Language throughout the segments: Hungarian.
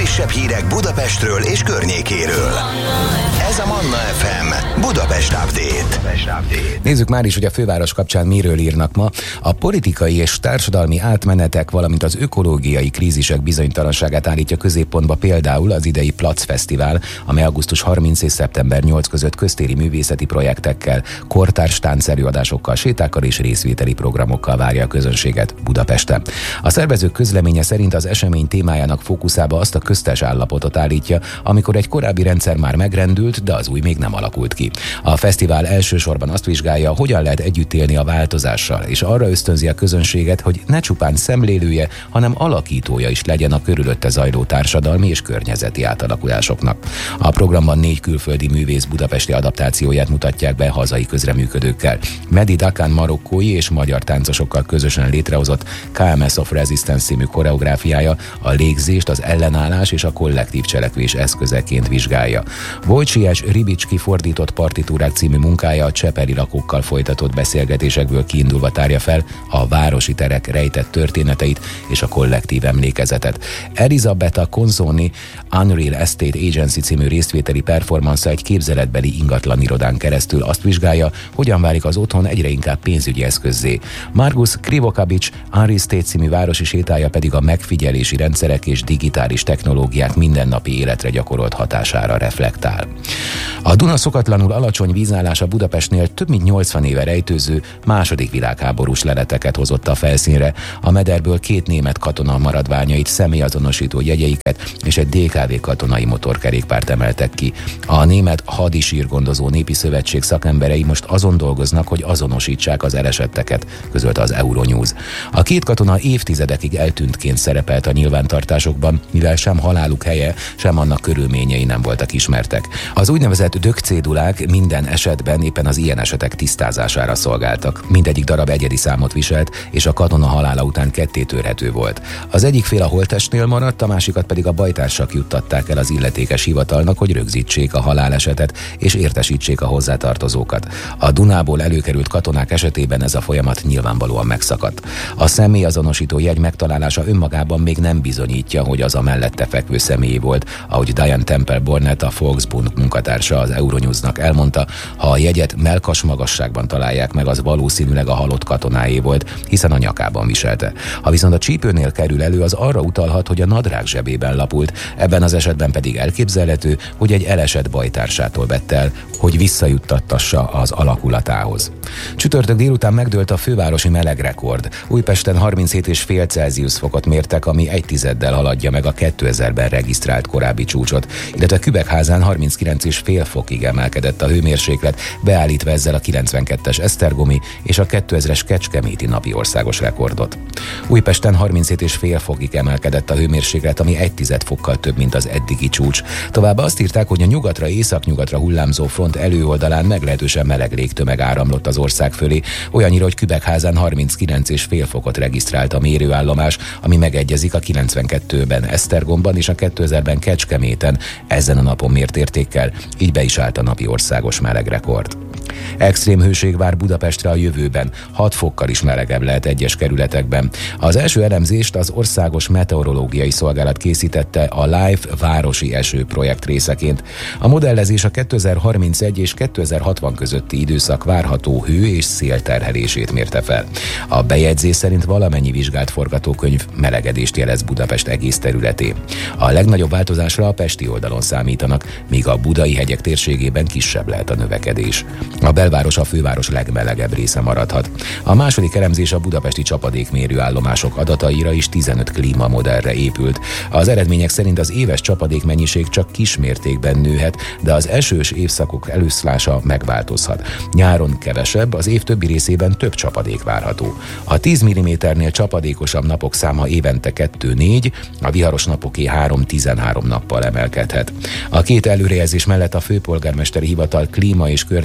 legfrissebb hírek Budapestről és környékéről. Ez a Manna FM Budapest Update. Nézzük már is, hogy a főváros kapcsán miről írnak ma. A politikai és társadalmi átmenetek, valamint az ökológiai krízisek bizonytalanságát állítja középpontba például az idei Plac Fesztivál, amely augusztus 30 és szeptember 8 között köztéri művészeti projektekkel, kortárs táncelőadásokkal, sétákkal és részvételi programokkal várja a közönséget Budapesten. A szervezők közleménye szerint az esemény témájának fókuszába azt a köztes állapotot állítja, amikor egy korábbi rendszer már megrendült, de az új még nem alakult ki. A fesztivál elsősorban azt vizsgálja, hogyan lehet együtt élni a változással, és arra ösztönzi a közönséget, hogy ne csupán szemlélője, hanem alakítója is legyen a körülötte zajló társadalmi és környezeti átalakulásoknak. A programban 4 külföldi művész budapesti adaptációját mutatják be hazai közreműködőkkel. Mehdi Dakan marokkói és magyar táncosokkal közösen létrehozott KMS of Resistance című koreográfiája a légzést, az ellenállás és a kollektív cselekvés eszközeként vizsgálja. Wojciech Ribicki fordított partitúrák című munkája a csepeli lakókkal folytatott beszélgetésekből kiindulva tárja fel a városi terek rejtett történeteit és a kollektív emlékezetet. Elisabetta Consoni Unreal Estate Agency című részvételi performance egy képzeletbeli ingatlan irodán keresztül azt vizsgálja, hogyan válik az otthon egyre inkább pénzügyi eszközzé. Margus Krivokabics Unreal Estate című városi sétája pedig a megfigyelési rendszerek és digitális technológiák mindennapi életre gyakorolt hatására reflektál. A Duna szokatlanul alacsony vízállása Budapestnél több mint 80 éve rejtőző második világháborús leleteket hozott a felszínre. A mederből 2 német katona maradványait, személyazonosító jegyeiket és egy DKV katonai motorkerékpárt emeltek ki. A Német Hadisírgondozó Népi Szövetség szakemberei most azon dolgoznak, hogy azonosítsák az elesetteket, közölte az Euronews. A 2 katona évtizedekig eltűntként szerepelt a nyilvántartásokban, mivel sem haláluk helye, sem annak körülményei nem voltak ismertek. Az úgynevezett dögcédulák minden esetben éppen az ilyen esetek tisztázására szolgáltak. Mindegyik darab egyedi számot viselt, és a katona halála után ketté törhető volt. Az egyik fél a holttestnél maradt, a másikat pedig a bajtársak juttatták el az illetékes hivatalnak, hogy rögzítsék a halálesetet és értesítsék a hozzátartozókat. A Dunából előkerült katonák esetében ez a folyamat nyilvánvalóan megszakadt. A személyazonosító jegy megtalálása önmagában még nem bizonyítja, hogy az a mellette fekvő személy volt, ahogy Diane Temple Bornett, a Volksbund munkatársa az Euronewsnak elmondta, ha a jegyet mellkas magasságban találják meg, az valószínűleg a halott katonáé volt, hiszen a nyakában viselte. Ha viszont a csípőnél kerül elő, az arra utalhat, hogy a nadrág zsebében lapult, ebben az esetben pedig elképzelhető, hogy egy elesett bajtársától vett el, hogy visszajuttattassa az alakulatához. Csütörtök délután megdőlt a fővárosi melegrekord. Újpesten 37,5 Celsius fokot mértek, ami 1/10-del haladja meg a 2000-ben regisztrált korábbi csúcsot, illetve Kübekházán 39,5 fokig emelkedett a hőmérséklet, beállítva ezzel a 92-es esztergomi és a 2000-es kecskeméti napi országos rekordot. Újpesten 37,5 fokig emelkedett a hőmérséklet, ami 1/10 fokkal több, mint az eddigi csúcs. Továbbá azt írták, hogy a nyugatra, északnyugatra hullámzó front előoldalán meglehetősen meleg légtömeg áramlott az ország fölé, olyannyira, hogy Kübekházán 39,5 fokot regisztrált a mérőállomás, ami megegyezik a 92-ben Esztergomban és a 2000-ben Kecskeméten ezen a napon mért értékkel, így be is állt a napi országos melegrekord. Extrém hőség vár Budapestre a jövőben, 6 fokkal is melegebb lehet egyes kerületekben. Az első elemzést az Országos Meteorológiai Szolgálat készítette a LIFE városi eső projekt részeként. A modellezés a 2031 és 2060 közötti időszak várható hő és szélterhelését mérte fel. A bejegyzés szerint valamennyi vizsgált forgatókönyv melegedést jelez Budapest egész területén. A legnagyobb változásra a pesti oldalon számítanak, míg a budai hegyek térségében kisebb lehet a növekedés. A belváros a főváros legmelegebb része maradhat. A második elemzés a budapesti csapadékmérőállomások adataira is 15 klímamodellre épült. Az eredmények szerint az éves csapadékmennyiség csak kismértékben nőhet, de az esős évszakok előszlása megváltozhat. Nyáron kevesebb, az év többi részében több csapadék várható. A 10 mm-nél csapadékosabb napok száma évente 2-4, a viharos napoké 3-13 nappal emelkedhet. A 2 előrejelzés mellett a főpolgármesteri hivatal klíma és környezetügyi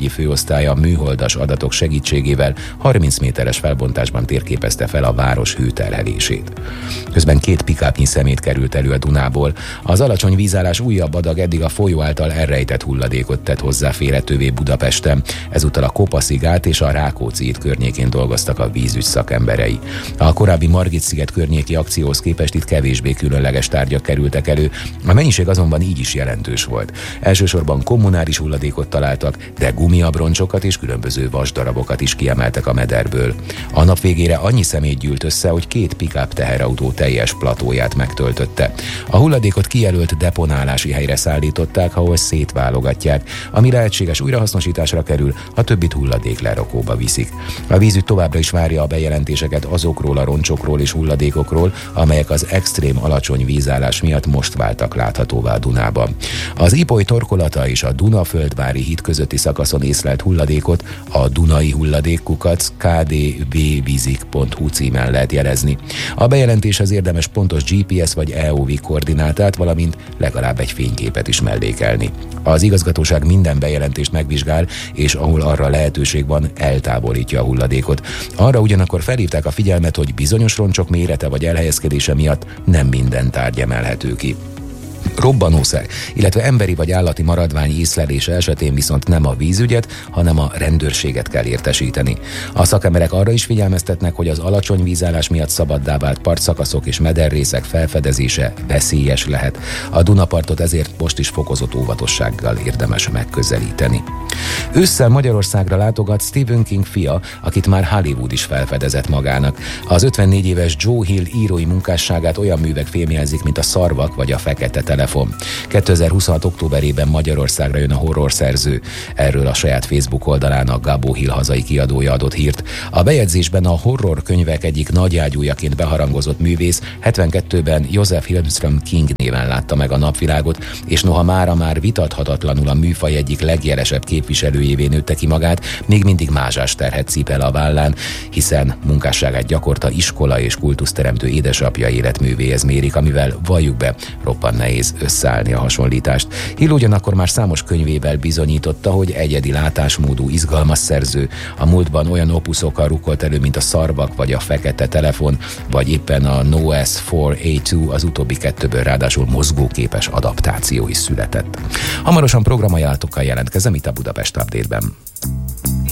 Meteorológiai Főosztálya műholdas adatok segítségével 30 méteres felbontásban térképezte fel a város hőterhelését. Közben 2 pikápnyi szemét került elő a Dunából. Az alacsony vízállás újabb adag eddig a folyó által elrejtett hulladékot tett hozzáférhetővé Budapesten. Ezúttal a Kopaszigát és a Rákóczi híd környékén dolgoztak a vízügy szakemberei. A korábbi Margit-sziget környéki akcióhoz képest itt kevésbé különleges tárgyak kerültek elő, a mennyiség azonban így is jelentős volt. Elsősorban kommunális hulladékot találtak, de gumiabroncsokat és különböző vasdarabokat is kiemeltek a mederből. A nap végére annyi szemét gyűlt össze, hogy 2 pick-up teherautó teljes platóját megtöltötte. A hulladékot kijelölt deponálási helyre szállították, ahol szétválogatják. Ami lehetséges újrahasznosításra kerül, a többit hulladéklerakóba viszik. A vízügy továbbra is várja a bejelentéseket azokról a roncsokról és hulladékokról, amelyek az extrém alacsony vízállás miatt most váltak láthatóvá a Dunában. Az Ipoly torkolata és a Duna-Földvári híd közötti szakaszon észlelt hulladékot a Dunai hulladékkukac kdvvizik.hu címen lehet jelezni. A bejelentéshez érdemes pontos GPS vagy EOV koordinátát, valamint legalább egy fényképet is mellékelni. Az igazgatóság minden bejelentést megvizsgál, és ahol arra lehetőség van, eltávolítja a hulladékot. Arra ugyanakkor felhívták a figyelmet, hogy bizonyos roncsok mérete vagy elhelyezkedése miatt nem minden tárgy emelhető ki. Robbanószer, illetve emberi vagy állati maradvány észlelése esetén viszont nem a vízügyet, hanem a rendőrséget kell értesíteni. A szakemberek arra is figyelmeztetnek, hogy az alacsony vízállás miatt szabaddá vált partszakaszok és mederrészek felfedezése veszélyes lehet. A Dunapartot ezért most is fokozott óvatossággal érdemes megközelíteni. Ősszel Magyarországra látogat Stephen King fia, akit már Hollywood is felfedezett magának. Az 54 éves Joe Hill írói munkásságát olyan művek fémjelzik, mint a Szarvak vagy a Fekete telefon. 2026. októberében Magyarországra jön a horrorszerző. Erről a saját Facebook oldalán a Gabo Hill hazai kiadója adott hírt. A bejegyzésben a horror könyvek egyik nagyágyújaként beharangozott művész 72-ben Joseph Hillström King néven látta meg a napvilágot, és noha mára már vitathatatlanul a műfaj egyik legjelesebb képviselőjévé nőtte ki magát, még mindig mázsás terhet cipel a vállán, hiszen munkásságát gyakorta iskola és kultuszteremtő édesapja életművéhez mérik, amivel valljuk be, roppant nehéz összeállni a hasonlítást. Hill ugyanakkor már számos könyvével bizonyította, hogy egyedi látásmódú, izgalmas szerző. A múltban olyan opuszokkal rukkolt elő, mint a Szarvak vagy a Fekete telefon, vagy éppen a NOS 4A2, az utóbbi 2-ből ráadásul mozgóképes adaptáció is született. Hamarosan programajánlatokkal jelentkezem itt a Budapest Update-ben.